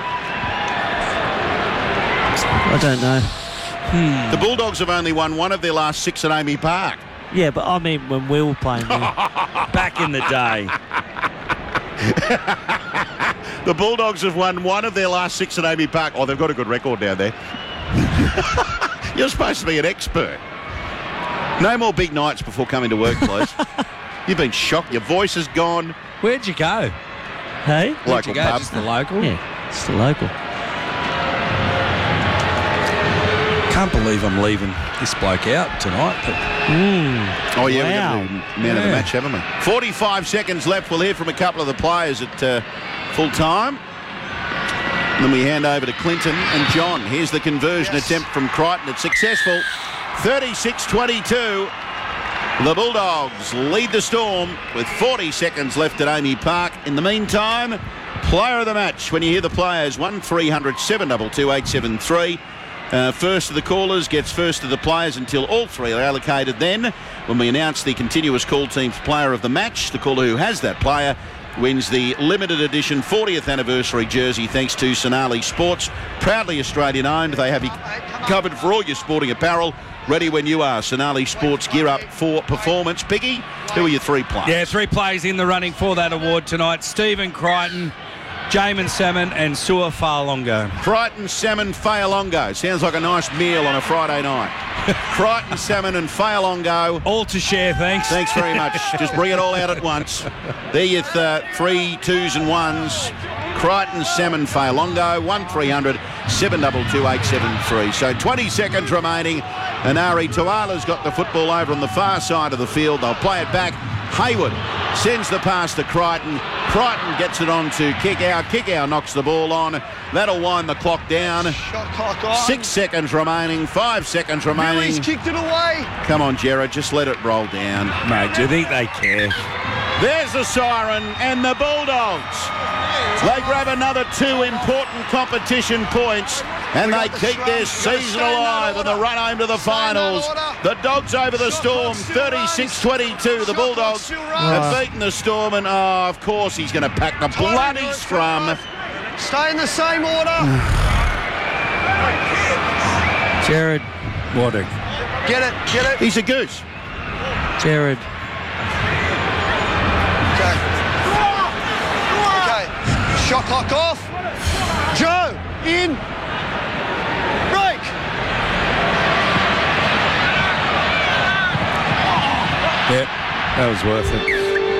S2: I don't know.
S1: The Bulldogs have only won one of their last 6 at Amy Park.
S2: Yeah, but I mean when we were playing there.
S3: Back in the day.
S1: The Bulldogs have won one of their last 6 at Amy Park. Oh, they've got a good record down there. You're supposed to be an expert. No more big nights before coming to work, please. You've been shocked. Your voice is gone.
S3: Where'd you go?
S2: Hey?
S3: Where'd
S1: Local
S3: you go?
S1: pub.
S3: Just the local?
S2: Yeah, it's the local.
S3: Can't believe I'm leaving this bloke out tonight. But
S1: Oh, yeah,
S2: Wow.
S1: we've got the man of the match, haven't we? 45 seconds left. We'll hear from a couple of the players at full time. Then we hand over to Clinton and John. Here's the conversion attempt from Crichton. It's successful. 36-22. The Bulldogs lead the Storm with 40 seconds left at Amy Park. In the meantime, player of the match. When you hear the players, 1300 722 873. First of the callers gets first of the players until all three are allocated. Then, when we announce the continuous call team's player of the match, the caller who has that player wins the limited edition 40th anniversary jersey thanks to Sonali Sports. Proudly Australian owned. They have you covered for all your sporting apparel. Ready when you are. Sonali Sports, gear up for performance. Piggy, who are your 3 players?
S3: yeah, 3 players in the running for that award tonight. Stephen Crichton, Jamin Salmon and Sua Fa'alongo.
S1: Crichton, salmon, Fa'alongo. Sounds like a nice meal on a Friday night. Crichton, salmon and Fa'alongo.
S3: All to share, thanks.
S1: Thanks very much. Just bring it all out at once. There your 3 2s and 1s. Crichton, salmon, Fa'alongo. 1300 722 873. So 20 seconds remaining. And Ari Tuala's got the football over on the far side of the field. They'll play it back. Hayward sends the pass to Crichton. Crichton gets it on to Kickow. Kickow knocks the ball on. That'll wind the clock down.
S4: Shot clock on.
S1: 6 seconds remaining. 5 seconds remaining.
S4: Billy's kicked it away.
S1: Come on, Jared. Just let it roll down.
S3: Mate, do you think they care?
S1: There's the siren and the Bulldogs. They grab another 2 important competition points and they keep their season alive on the run home to the finals. The Dogs over the Storm, 36-22. The Bulldogs have beaten the Storm and, of course, he's going to pack the bloody scrum.
S4: Stay in the same order.
S2: Jared.
S3: What a...
S4: Get it, get it.
S1: He's a goose.
S2: Jared.
S4: Okay. Okay. Shot clock off. Joe, in. Break.
S3: Yep, that was worth it.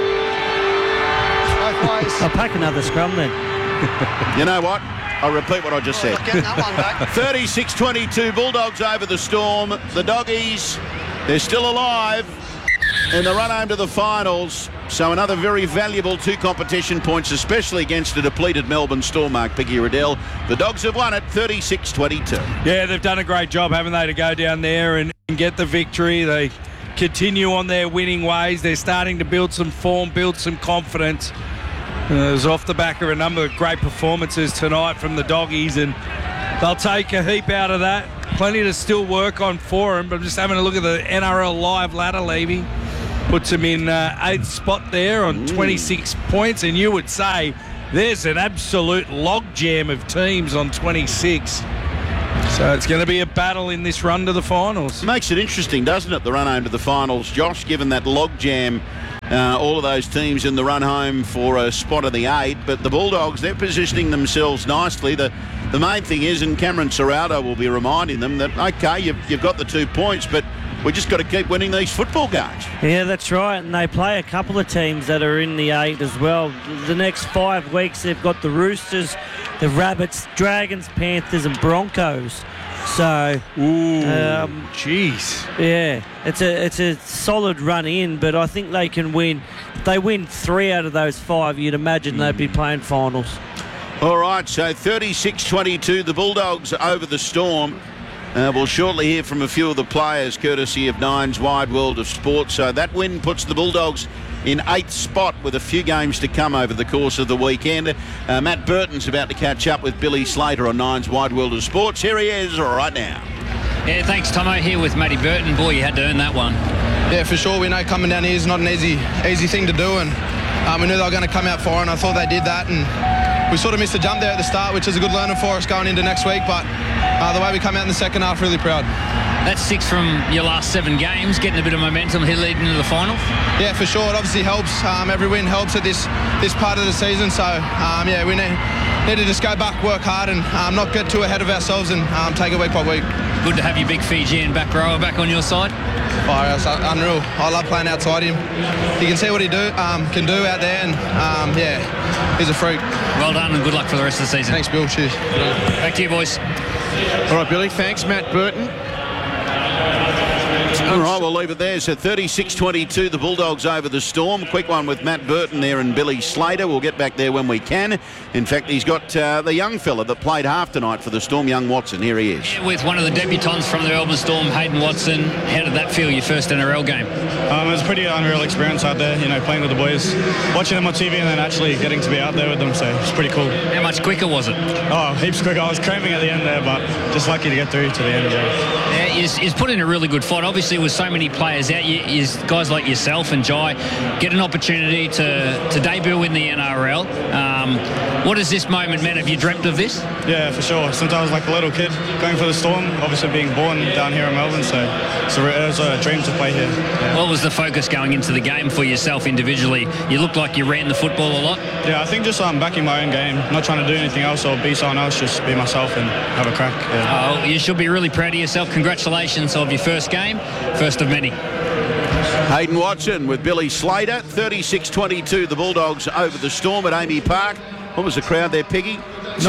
S4: tries.
S2: I'll pack another scrum then.
S1: You know what? I'll repeat what I just said.
S4: Getting that one back.
S1: 36-22, Bulldogs over the Storm. The Doggies, they're still alive in the run home to the finals. So another very valuable 2 competition points, especially against a depleted Melbourne Storm, Mark Piggy Riddell. The Dogs have won it 36-22.
S3: Yeah, they've done a great job, haven't they, to go down there and get the victory. They continue on their winning ways. They're starting to build some form, build some confidence. It was off the back of a number of great performances tonight from the Doggies, and they'll take a heap out of that. Plenty to still work on for them, but I'm just having a look at the NRL live ladder, Levy. Puts them in 8th spot there on 26 points, and you would say there's an absolute logjam of teams on 26. So it's going to be a battle in this run to the finals.
S1: Makes it interesting, doesn't it, the run home to the finals, Josh, given that logjam, all of those teams in the run home for a spot of the 8, but the Bulldogs, they're positioning themselves nicely. The main thing is, and Cameron Serrato will be reminding them that, OK, you've got the 2 points, but we just got to keep winning these football games.
S2: Yeah, that's right. And they play a couple of teams that are in the 8 as well. The next 5 weeks, they've got the Roosters, the Rabbits, Dragons, Panthers and Broncos. So,
S3: jeez.
S2: Yeah, it's a solid run in, but I think they can win. If they win 3 out of those 5, you'd imagine they'd be playing finals.
S1: All right, so 36-22, the Bulldogs over the Storm. We'll shortly hear from a few of the players, courtesy of Nine's Wide World of Sport. So that win puts the Bulldogs in 8th spot with a few games to come over the course of the weekend. Matt Burton's about to catch up with Billy Slater on Nine's Wide World of Sports. Here he is right now.
S7: Yeah, thanks, Tomo. Here with Matty Burton. Boy, you had to earn that one.
S8: Yeah, for sure. We know coming down here is not an easy thing to do, and we knew they were going to come out for it, and I thought they did that, and we sort of missed a jump there at the start, which is a good learning for us going into next week, but the way we come out in the second half, really proud.
S7: That's 6 from your last 7 games, getting a bit of momentum here leading into the final.
S8: Yeah, for sure. It obviously helps. Every win helps at this part of the season, so yeah, we need to just go back, work hard, and not get too ahead of ourselves, and take it week by week.
S7: Good to have your big Fijian back rower back on your side.
S8: It's unreal. I love playing outside him. You can see what he can do out there, and yeah, he's a freak.
S7: Well done, and good luck for the rest of the season.
S8: Thanks, Bill. Cheers.
S7: Back to you, boys.
S9: All right, Billy. Thanks, Matt Burton.
S1: All right, we'll leave it there. So 36-22, the Bulldogs over the Storm. Quick one with Matt Burton there and Billy Slater. We'll get back there when we can. In fact, he's got the young fella that played half tonight for the Storm, young Watson. Here he is.
S7: Yeah, with one of the debutants from the Melbourne Storm, Hayden Watson. How did that feel, your first NRL game?
S10: It was a pretty unreal experience out there, playing with the boys, watching them on TV and then actually getting to be out there with them, so it's pretty cool.
S7: How much quicker was it?
S10: Oh, heaps quicker. I was cramping at the end there, but just lucky to get through to the end.
S7: Yeah, he's put in a really good fight. Obviously, with so many players out, guys like yourself and Jai get an opportunity to debut in the NRL. What has this moment meant? Have you dreamt of this?
S10: Yeah, for sure. Since I was like a little kid going for the Storm, obviously being born down here in Melbourne, so it was a dream to play here. Yeah.
S7: What was the focus going into the game for yourself individually? You looked like you ran the football a lot.
S10: Yeah, I think just backing my own game, not trying to do anything else or be someone else, just be myself and have a crack. Yeah.
S7: Oh, you should be really proud of yourself. Congratulations on your first game, first of many.
S1: Hayden Watson with Billy Slater. 36-22, the Bulldogs over the Storm at Amy Park. What was the crowd there, Piggy?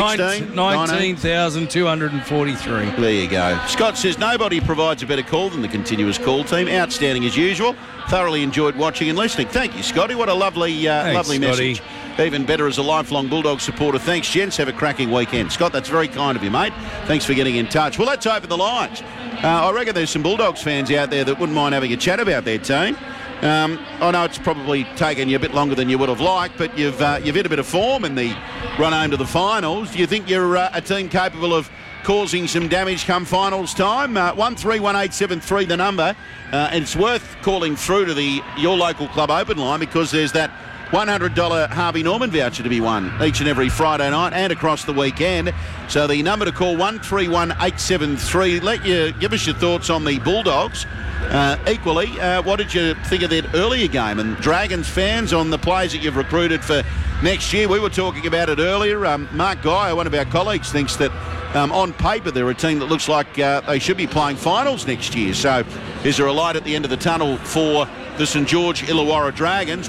S3: 19,243.
S1: There you go. Scott says nobody provides a better call than the continuous call team. Outstanding as usual. Thoroughly enjoyed watching and listening. Thank you, Scotty. What a lovely message. Even better as a lifelong Bulldog supporter. Thanks, gents. Have a cracking weekend. Scott, that's very kind of you, mate. Thanks for getting in touch. Well, let's open the lines. I reckon there's some Bulldogs fans out there that wouldn't mind having a chat about their team. I know it's probably taken you a bit longer than you would have liked, but you've hit a bit of form in the run home to the finals. Do you think you're a team capable of causing some damage come finals time? 131873 the number, and it's worth calling through to your local club open line because there's that $100 Harvey Norman voucher to be won each and every Friday night and across the weekend. So the number to call 131873. Give us your thoughts on the Bulldogs. Equally, what did you think of that earlier game? And Dragons fans on the players that you've recruited for next year. We were talking about it earlier. Mark Guy, one of our colleagues, thinks that on paper they're a team that looks like they should be playing finals next year. So Is there a light at the end of the tunnel for the St George Illawarra Dragons?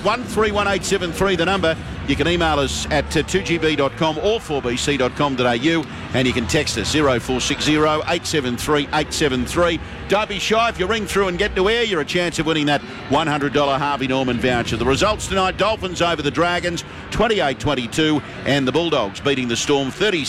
S1: 131873 the number. You can email us at 2gb.com or 4bc.com.au, and you can text us 0460 873 873. Don't be shy. If you ring through and get to air, you're a chance of winning that $100 Harvey Norman voucher. The results tonight: Dolphins over the Dragons 28-22, and the Bulldogs beating the Storm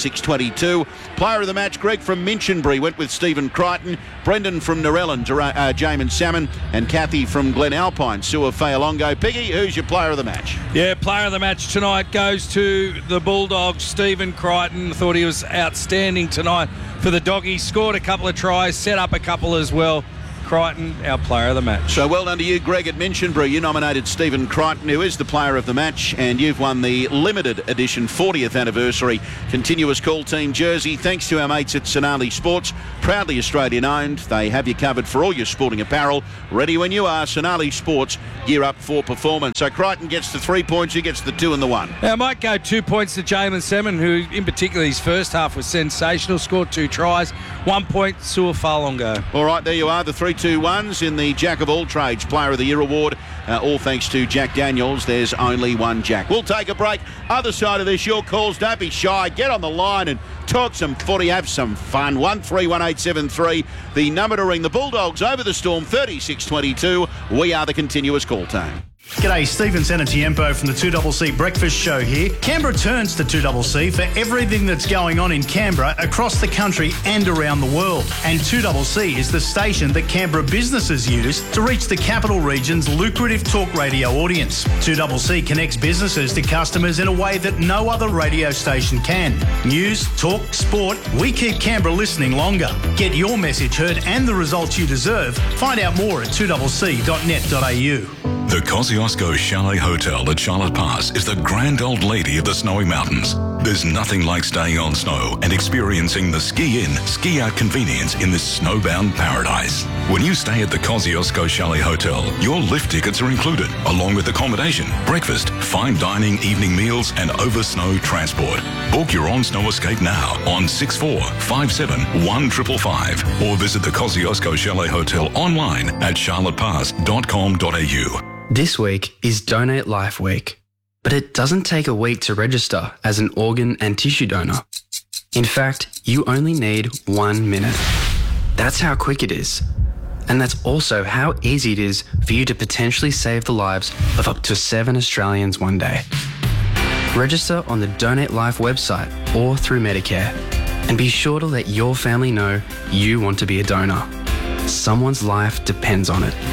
S1: 36-22. Player of the match, Greg from Minchinbury, went with Stephen Crichton. Brendan from Narellan, Jamin Salmon, and Kathy from Glen Alpine, Sue Fayalongo. Piggy, who's your player of the match?
S3: Yeah, player of the match tonight goes to the Bulldogs, Stephen Crichton. Thought he was outstanding tonight for the Doggies. Scored a couple of tries, set up a couple as well. Crichton, our player of the match.
S1: So well done to you, Greg at Minchinbury. You nominated Stephen Crichton, who is the player of the match, and you've won the limited edition 40th anniversary continuous call team jersey, thanks to our mates at Sonali Sports. Proudly Australian owned. They have you covered for all your sporting apparel. Ready when you are. Sonali Sports, gear up for performance. So Crichton gets the 3 points, you gets the 2 and the 1.
S3: Now, I might go 2 points to Jamin Salmon, who in particular his first half was sensational, scored 2 tries. 1 point, Sua Falongo.
S1: All right, there you are, the 3-2-1s in the Jack of all trades Player of the Year award. All thanks to Jack Daniels. There's only one Jack. We'll take a break. Other side of this, your calls. Don't be shy. Get on the line and talk some footy. Have some fun. 131873. The number to ring. The Bulldogs over the Storm 36-22. We are the continuous call team.
S11: G'day, Stephen Senatiempo from the 2CC Breakfast Show here. Canberra turns to 2CC for everything that's going on in Canberra, across the country and around the world. And 2CC is the station that Canberra businesses use to reach the capital region's lucrative talk radio audience. 2CC connects businesses to customers in a way that no other radio station can. News, talk, sport, we keep Canberra listening longer. Get your message heard and the results you deserve. Find out more at 2cc.net.au.
S12: The Kosciuszko Chalet Hotel at Charlotte Pass is the grand old lady of the snowy mountains. There's nothing like staying on snow and experiencing the ski-in, ski-out convenience in this snowbound paradise. When you stay at the Kosciuszko Chalet Hotel, your lift tickets are included, along with accommodation, breakfast, fine dining, evening meals, and over-snow transport. Book your on-snow escape now on 6457-1555 or visit the Kosciuszko Chalet Hotel online at charlottepass.com.au.
S13: This week is Donate Life Week, but it doesn't take a week to register as an organ and tissue donor. In fact, you only need 1 minute. That's how quick it is. And that's also how easy it is for you to potentially save the lives of up to 7 Australians one day. Register on the Donate Life website or through Medicare, and be sure to let your family know you want to be a donor. Someone's life depends on it.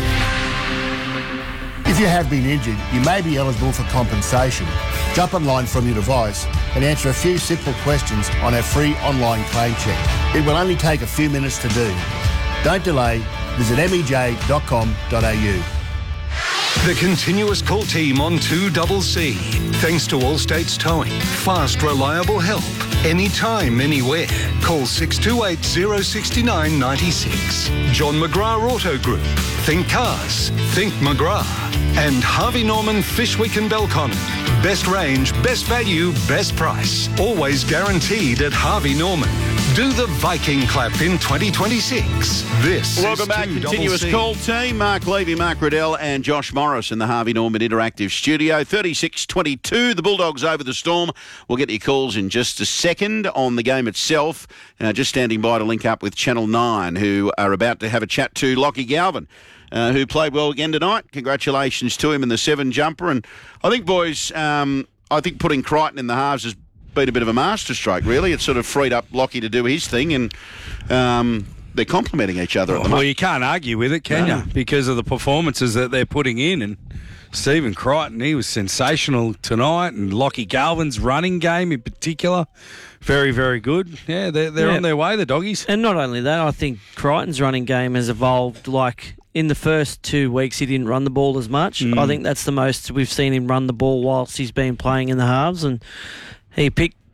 S14: If you have been injured, you may be eligible for compensation. Jump online from your device and answer a few simple questions on our free online claim check. It will only take a few minutes to do. Don't delay. Visit mej.com.au.
S5: The continuous call team on 2CC. Thanks to Allstate's towing. Fast, reliable help. Anytime, anywhere. Call 628 069 96. John McGrath Auto Group. Think cars. Think McGrath. And Harvey Norman Fish Week in Belconnen. Best range, best value, best price. Always guaranteed at Harvey Norman. Do the Viking clap in 2026. This
S1: Welcome
S5: is
S1: back,
S5: 2CC.
S1: continuous call team. Mark Levy, Mark Riddell and Josh Morris in the Harvey Norman Interactive Studio. 36-22, the Bulldogs over the Storm. We'll get your calls in just a second on the game itself. Just standing by to link up with Channel 9, who are about to have a chat to Lockie Galvin, who played well again tonight. Congratulations to him in the 7 jumper. And I think, boys, I think putting Crichton in the halves has been a bit of a masterstroke, really. It's sort of freed up Lockie to do his thing, and they're complementing each other at the moment.
S3: Well, you can't argue with it, can you? Because of the performances that they're putting in. And Stephen Crichton, he was sensational tonight, and Lockie Galvin's running game in particular, very, very good. Yeah, they're on their way, the Doggies.
S2: And not only that, I think Crichton's running game has evolved. Like, in the first 2 weeks, he didn't run the ball as much. I think that's the most we've seen him run the ball whilst he's been playing in the halves, and he picked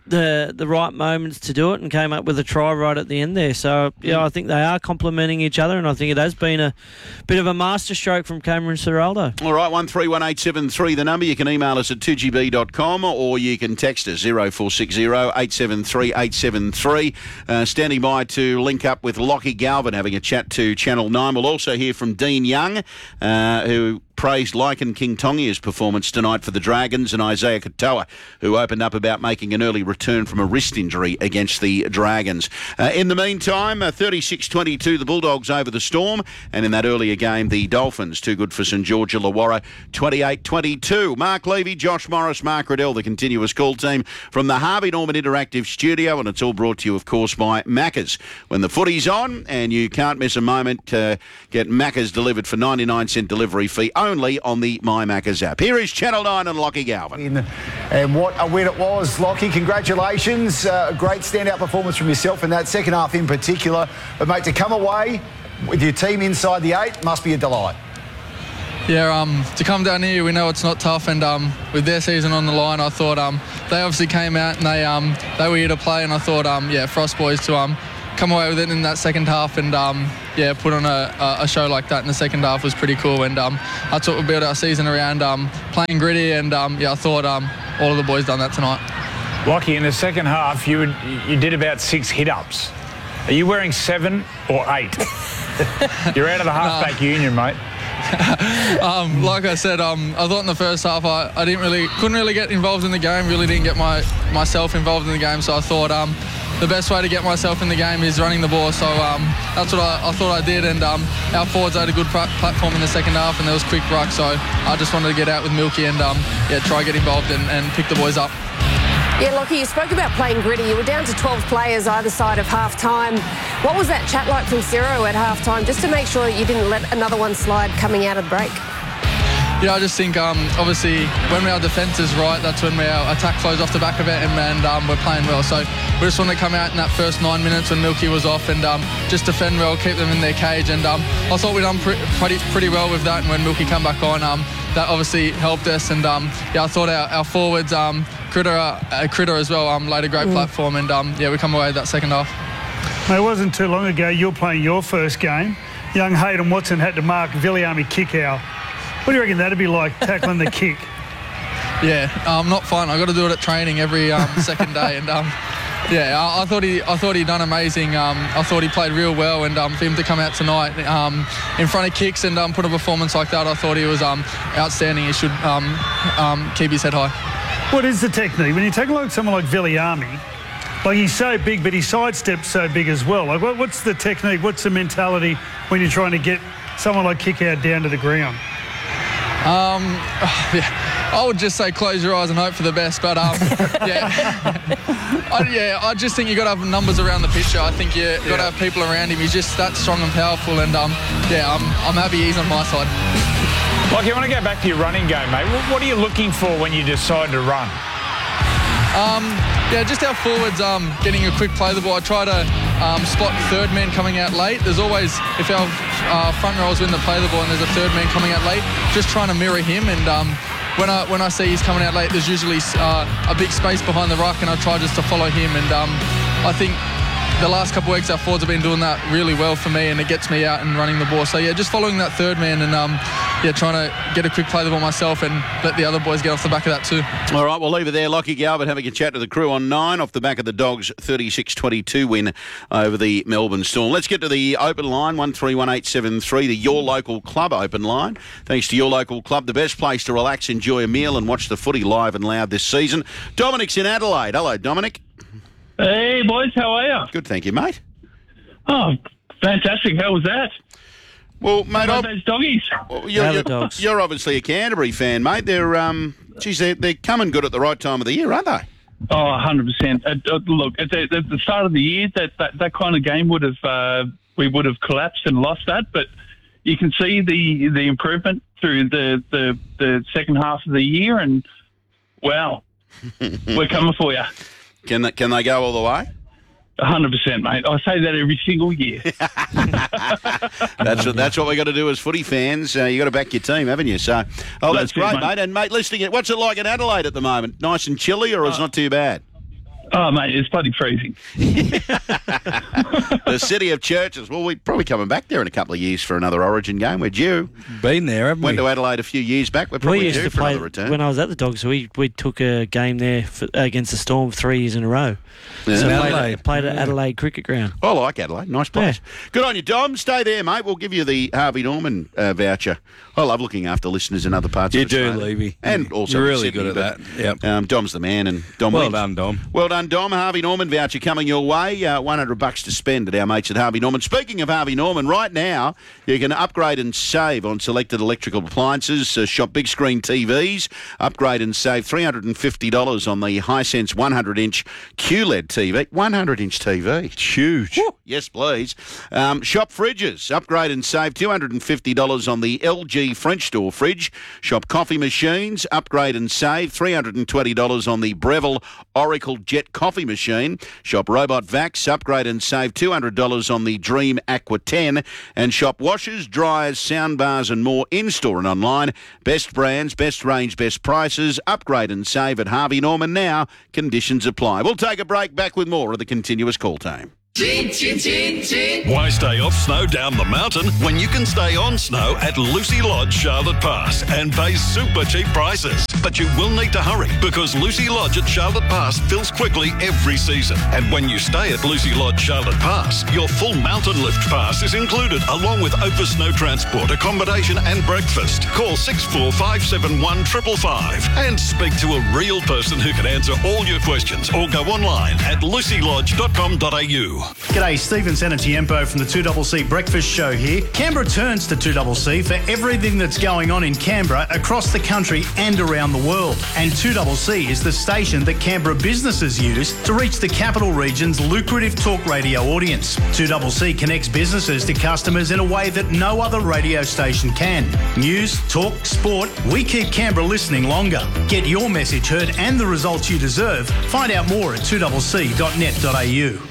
S2: the right moments to do it and came up with a try right at the end there. So, I think they are complementing each other, and I think it has been a bit of a masterstroke from Cameron Ciraldo.
S1: All right, 131873, the number. You can email us at 2gb.com or you can text us 0460 873 873. Standing by to link up with Lockie Galvin, having a chat to Channel 9. We'll also hear from Dean Young, who praised Lycan King Tongia's performance tonight for the Dragons, and Isaiah Katoa, who opened up about making an early return from a wrist injury against the Dragons. In the meantime, 36-22, the Bulldogs over the Storm, and in that earlier game, the Dolphins, too good for St George Illawarra, 28-22. Mark Levy, Josh Morris, Mark Riddell, the continuous call team from the Harvey Norman Interactive Studio, and it's all brought to you, of course, by Macca's. When the footy's on and you can't miss a moment, get Macca's delivered for 99-cent delivery fee only on the My Macca's app. Here is Channel 9 and Lockie Galvin.
S15: And what a win it was, Lockie. Congratulations. A great standout performance from yourself in that second half in particular. But, mate, to come away with your team inside the 8 must be a delight.
S16: Yeah, to come down here, we know it's not tough, and with their season on the line, I thought they obviously came out and they were here to play, and I thought, Frost boys to come away with it in that second half and put on a show like that in the second half was pretty cool. And I thought we built our season around playing gritty, and I thought all of the boys done that tonight.
S17: Lockie, in the second half, you did about 6 hit-ups. Are you wearing 7 or 8? You're out of the halfback union, mate.
S16: Like I said, I thought in the first half I couldn't really get involved in the game. Really didn't get myself involved in the game. So I thought the best way to get myself in the game is running the ball. So that's what I thought I did. And our forwards had a good platform in the second half, and there was quick ruck. So I just wanted to get out with Milky and try get involved and pick the boys up.
S18: Yeah, Lockie, you spoke about playing gritty. You were down to 12 players either side of half-time. What was that chat like from Ciro at half-time, just to make sure that you didn't let another one slide coming out of the break?
S16: Yeah, I just think, obviously, when our defence is right, that's when our attack flows off the back of it, and we're playing well. So we just want to come out in that first 9 minutes when Milky was off and just defend well, keep them in their cage. And I thought we'd done pretty well with that. And when Milky came back on, that obviously helped us. And I thought our forwards, Critter as well, laid a great platform. And we come away with that second half.
S19: It wasn't too long ago you were playing your first game. Young Hayden Watson had to mark Viliami Kikau. What do you reckon that'd be like, tackling the kick?
S16: Yeah, not fun. I got to do it at training every second day, and I thought he done amazing. I thought he played real well, and for him to come out tonight in front of kicks and put a performance like that, I thought he was outstanding. He should keep his head high.
S19: What is the technique when you take a look at someone like Viliami? Like, he's so big, but his sidestep's so big as well. Like, what's the technique? What's the mentality when you're trying to get someone like Kikau down to the ground?
S16: I would just say close your eyes and hope for the best, but I just think you got to have numbers around the picture. I think you got to have people around him. He's just that strong and powerful, and I'm happy he's on my side.
S17: Lockie, I want to go back to your running game, mate. What are you looking for when you decide to run?
S16: Just our forwards getting a quick play the ball. I try to spot third man coming out late. There's always, if our front rows win the play the ball and there's a third man coming out late, just trying to mirror him. And when I see he's coming out late, there's usually a big space behind the ruck, and I try just to follow him. And I think the last couple of weeks our forwards have been doing that really well for me, and it gets me out and running the ball. So just following that third man and trying to get a quick play the ball myself and let the other boys get off the back of that too. All
S1: right, we'll leave it there. Lockie Galvin having a chat to the crew on 9 off the back of the Dogs' 36-22 win over the Melbourne Storm. Let's get to the open line, 131873, the Your Local Club open line. Thanks to Your Local Club, the best place to relax, enjoy a meal and watch the footy live and loud this season. Dominic's in Adelaide. Hello, Dominic.
S20: Hey, boys, how are you?
S1: Good, thank you, mate.
S20: Oh, fantastic. How was that?
S1: Well, mate,
S20: those doggies.
S1: Well, you're obviously a Canterbury fan, mate. They're coming good at the right time of the year, aren't they?
S20: Oh, 100%. Look, at the start of the year, that kind of game would have we would have collapsed and lost that. But you can see the improvement through the second half of the year, and wow, we're coming for you.
S1: Can they go all the way?
S20: 100%, mate. I say that every single year.
S1: That's what we got to do as footy fans. You got to back your team, haven't you? So, that's great, mate. And mate, listening, what's it like in Adelaide at the moment? Nice and chilly, or is it not too bad?
S20: Oh, mate, it's bloody freezing.
S1: The city of churches. Well, we're probably coming back there in a couple of years for another Origin game. We're due.
S3: Been there, haven't we?
S1: Went to Adelaide a few years back. We're probably
S2: used
S1: due
S2: to
S1: for
S2: play
S1: another return.
S2: when I was at the Dogs. We took a game there against the Storm 3 years in a row.
S1: Yeah.
S2: So
S1: Adelaide.
S2: played at Adelaide Cricket Ground.
S1: I like Adelaide. Nice place. Good on you, Dom. Stay there, mate. We'll give you the Harvey Norman voucher. I love looking after listeners in other parts of Australia.
S3: You do, Levy.
S1: And also
S3: You're really
S1: Sydney,
S3: good at
S1: but,
S3: that. Yep.
S1: Dom's the man, and Dom
S3: Well
S1: wins.
S3: done, Dom.
S1: Well done, Dom. Harvey Norman voucher coming your way. $100 to spend at our mates at Harvey Norman. Speaking of Harvey Norman, right now you can upgrade and save on selected electrical appliances. Shop big screen TVs. Upgrade and save $350 on the Hisense 100-inch QLED TV. 100-inch TV.
S3: It's huge.
S1: Woo. Yes, please. Shop fridges. Upgrade and save $250 on the LG French door fridge. Shop coffee machines. Upgrade and save $320 on the Breville Oracle Jet coffee machine. Shop robot vacs. Upgrade and save $200 on the Dream Aqua 10. And shop washers, dryers, sound bars and more in-store and online. Best brands, best range, best prices. Upgrade and save at Harvey Norman now. Conditions apply. We'll take a break. Back with more of the continuous call time.
S12: Why stay off snow down the mountain when you can stay on snow at Lucy Lodge, Charlotte Pass and pay super cheap prices? But you will need to hurry because Lucy Lodge at Charlotte Pass fills quickly every season. And when you stay at Lucy Lodge, Charlotte Pass, your full mountain lift pass is included along with over snow transport, accommodation and breakfast. Call 64571 555 and speak to a real person who can answer all your questions or go online at lucylodge.com.au.
S11: G'day, Stephen Senatiempo from the 2CC Breakfast Show here. Canberra turns to 2CC for everything that's going on in Canberra, across the country and around the world. And 2CC is the station that Canberra businesses use to reach the capital region's lucrative talk radio audience. 2CC connects businesses to customers in a way that no other radio station can. News, talk, sport, we keep Canberra listening longer. Get your message heard and the results you deserve. Find out more at 2cc.net.au.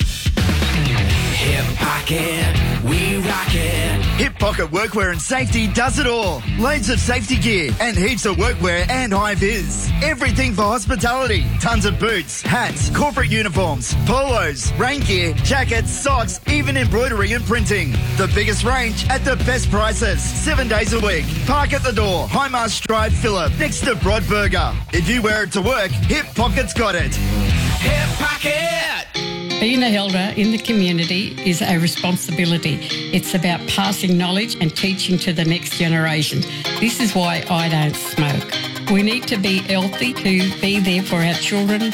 S21: Hip Pocket, we rock it. Hip Pocket Workwear and Safety does it all. Loads of safety gear and heaps of workwear and high vis. Everything for hospitality. Tons of boots, hats, corporate uniforms, polos, rain gear, jackets, socks, even embroidery and printing. The biggest range at the best prices. 7 days a week. Park at the door. Highmast Drive, Phillip, next to Broadburger. If you wear it to work, Hip Pocket's got it. Hip Pocket!
S22: Being an elder in the community is a responsibility. It's about passing knowledge and teaching to the next generation. This is why I don't smoke. We need to be healthy to be there for our children,